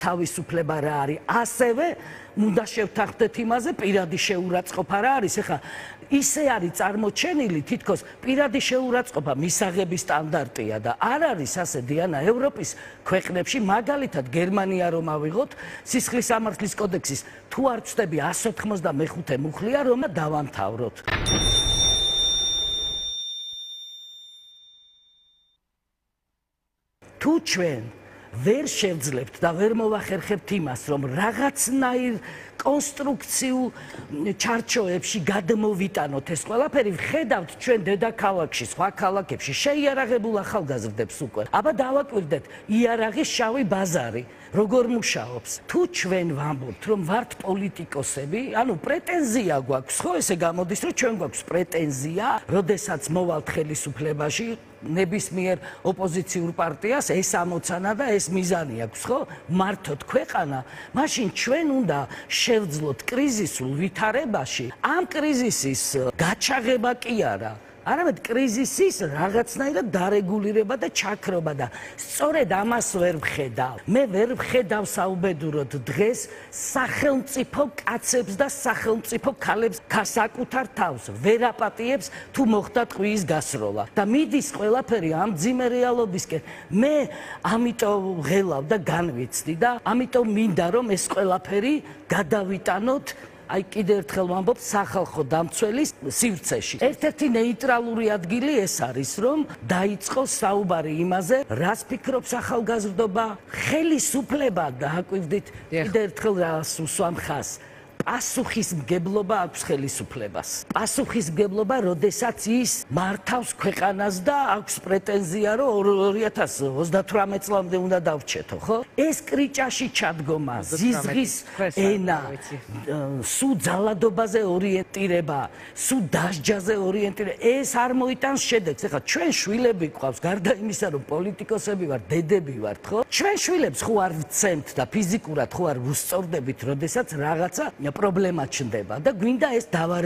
თავისუფლება რა არის, ასევე უნდა შევთანხმდეთ იმაზე, პირადი შეურაცხყოფა რა არის. ეხლა ისე არის წარმოჩენილი, თითქოს პირადი შეურაცხყოფა მისაღების სტანდარტია და არ არის ასე დიანა ევროპის ქვეყნებში, მაგალითად გერმანია რომ ავიღოთ, სისხლის სამართლის კოდექსის თუ არ ვწდები 195 მუხლია, რომ დავამთავროთ. თუ ჩვენ ვერ შევძლებთ და ვერ მოვახერხებთ იმას, რომ რაღაცნაირ კონსტრუქციულ ჩარჩოებში გადმოვიტანოთ ეს ყველაფერი, ხედავთ ჩვენ დედაქალაქში, სხვა ქალაქებში შეიარაღებულ ახალგაზრდებს უკვე. აბა დავაკვირდეთ იარაღის შავი ბაზარი, როგორ მუშაობს. თუ ჩვენ ვამბობთ, რომ ვართ პოლიტიკოსები, ანუ პრეტენზია გვაქვს, ხო, ესე გამოდის, რომ ჩვენ გვაქვს პრეტენზია, როდესაც მოვალთ ხელისუფლებაში, ნებისმიერ ოპოზიციურ პარტიას ეს ამოცანა და ეს მიზანი აქვს, ხო? მართოთ ქვეყანა, მაშინ ჩვენ უნდა შევძლოთ კრიზისულ ვითარებაში ამ კრიზისის გაჩაღება კი არა, არამედ კრიზისის რაღაცნაირად დარეგულირება და ჩაქრობა და სწორედ ამას ვერ ვხედავ. მე ვერ ვხედავ საუბედუროდ დღეს სახელმწიფო კაცებს და სახელმწიფო ქალებს საკუთარ თავს ვერ აპატიებს თუ მოხდა ტყუის გასროლა და მიდის ყველაფერი ამ მძიმე რეალობისკენ. მე ამიტომ ღელავ და განვიცდი და ამიტომ მინდა რომ ეს ყველაფერი გადავიტანოთ აი კიდევ ერთხელ ვამბობ სახალხო დამცველის სივრცეში. ერთ-ერთი ნეიტრალური ადგილი ეს არის, რომ დაიწყოს საუბარი იმაზე, რას ფიქრობს ახალგაზრდობა, ხელისუფლება დააკვირდით კიდევ ერთხელ რას უსვამ ხაზს. პასუხისმგებლობა აქვს ხელისუფლებას. პასუხისმგებლობა, როდესაც ის მართავს ქვეყანას და აქვს პრეტენზია, რომ 2038 წლამდე უნდა დავრჩეთო, ხო? ეს კრიჭაში ჩადგომა, ზიზღის ენა, სულ ძალადობაზე ორიენტირება, სულ დასჯაზე ორიენტირება, ეს არ მოიტანს შედეგს. ეხლა ჩვენ შვილები გვყავს, გარდა იმისა, რომ პოლიტიკოსები ვართ, დედები ვართ, ხო? ჩვენ შვილებს ხო არ ვცემთ და ფიზიკურად ხო არ ვუსწორდებით, როდესაც რაღაცა პრობლემა ჩნდება და გვინდა ეს დავარეგულიროთ.